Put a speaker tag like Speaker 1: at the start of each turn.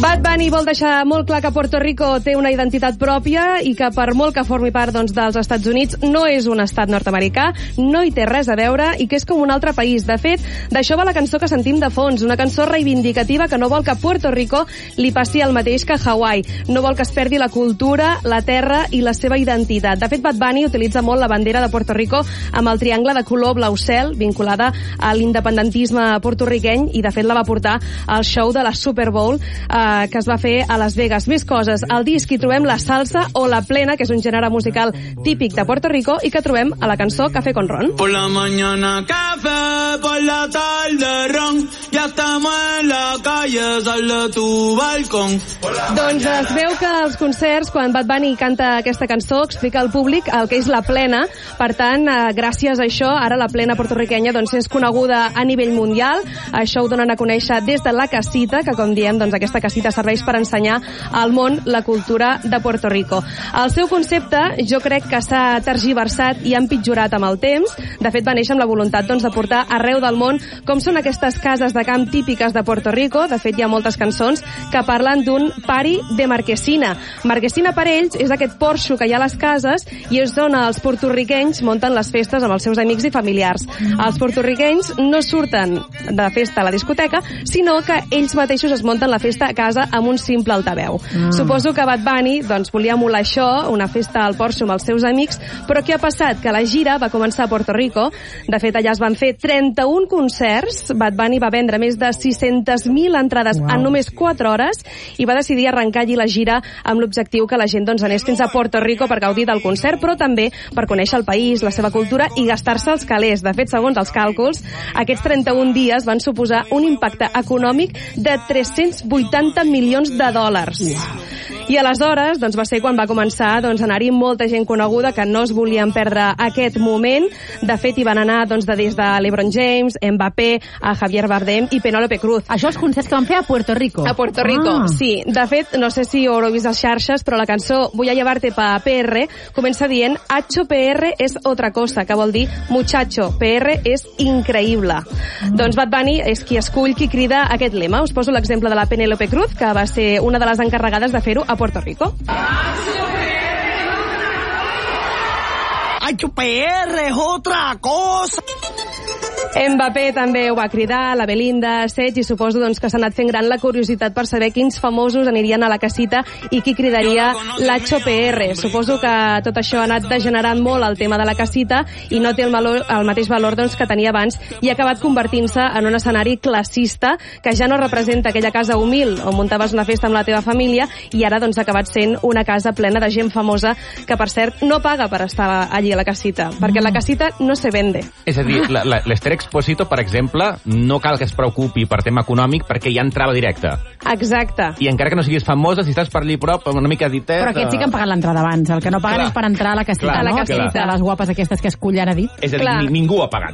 Speaker 1: Bad Bunny vol deixar molt clar que Puerto Rico té una identitat pròpia i que per molt que formi part dels Estats Units no és un estat nord-americà, no hi té res a veure i que és com un altre país. De fet, d'això va la cançó que sentim de fons, una cançó reivindicativa que no vol que Puerto Rico li passi el mateix que Hawaii. No vol que es perdi la cultura, la terra i la seva identitat. De fet, Bad Bunny utilitza molt la bandera de Puerto Rico amb el triangle de color blau cel vinculada a l'independentisme porto-riqueny i de fet la va portar al show de la Super Bowl que es va fer a Las Vegas. Més coses, al disc hi trobem la salsa o la plena, que és un gènere musical típic de Puerto Rico i que trobem a la cançó Café con Ron.
Speaker 2: Por la mañana café, por la tarde ron, ya estamos en la calle, sal de tu balcón.
Speaker 1: Doncs es veu que als concerts, quan Bad Bunny canta aquesta cançó, explica al públic el que és la plena. Per tant, gràcies a això, ara la plena porto-riquenya doncs, és coneguda a nivell mundial. Això ho donen a conèixer des de la casita, que com diem, doncs, aquesta casita serveix per ensenyar al món la cultura de Puerto Rico. El seu concepte jo crec que s'ha tergiversat i ha empitjorat amb el temps. De fet, va néixer amb la voluntat doncs, de portar arreu del món com són aquestes cases de camp típiques de Puerto Rico. De fet, hi ha moltes cançons que parlen d'un party de Marquesina. Marquesina per ells és aquest porxo que hi ha a les cases i és on els porto-riquenys munten les festes amb els seus amics i familiars. Els porto-riquenys no surten de festa a la discoteca, sinó que ells mateixos es munten la festa a casa amb un simple altaveu. Suposo que Bad Bunny doncs, volia emular això, una festa al porxo amb els seus amics, però què ha passat? Que la gira va començar a Puerto Rico. De fet, allà es van fer 31 concerts. Bad Bunny va vendre més de 600.000 entrades en només 4 hores i va decidir arrencar allí la gira amb l'objectiu que la gent doncs, anés fins a Puerto Rico per gaudir del concert, però també per conèixer el país, la seva cultura i gastar-se els calés. De fet, segons els càlculs, aquests 31 dies van suposar un impacte econòmic de 380 milions de dòlars. I aleshores doncs, va ser quan va començar doncs, a anar-hi molta gent coneguda que no es volien perdre aquest moment. De fet, hi van anar doncs, des de LeBron James, Mbappé, a Javier Bardem i Penélope Cruz.
Speaker 3: Això els concerts que van fer a Puerto Rico.
Speaker 1: A Puerto Rico, sí. De fet, no sé si ho haureu vist a les xarxes, però la cançó Voy a llevarte pa PR comença dient Hacho PR es otra cosa, que vol dir muchacho, PR és increïble. Doncs Bad Bunny és qui escull, qui crida aquest lema. Us poso l'exemple de la Penélope Cruz, que va ser una de les encarregades de fer-ho a Puerto Rico.
Speaker 2: Hacho PR es otra cosa.
Speaker 1: Mbappé també ho va cridar, la Belinda, Sech, i suposo doncs, que s'ha anat fent gran la curiositat per saber quins famosos anirien a la casita i qui cridaria l'Hacho PR. Suposo que tot això ha anat degenerant molt el tema de la casita i no té el mateix valor doncs, que tenia abans i ha acabat convertint-se en un escenari classista que ja no representa aquella casa humil on muntaves una festa amb la teva família i ara doncs, ha acabat sent una casa plena de gent famosa que, per cert, no paga per estar allí a la casita, perquè la casita no se vende.
Speaker 4: És a dir, l'Esther Exposito, per exemple, no cal que es preocupi per tema econòmic perquè ja entrava directe.
Speaker 1: Exacte.
Speaker 4: I encara que no siguis famosa, si estàs per allà prop, una mica ditet...
Speaker 3: Però aquests sí que han pagat l'entrada abans. El que no paguen és per entrar a la casita,
Speaker 1: a la
Speaker 3: no?
Speaker 1: casita.
Speaker 3: De les guapes aquestes que es cullen a dit.
Speaker 4: És a dir, ningú ha pagat.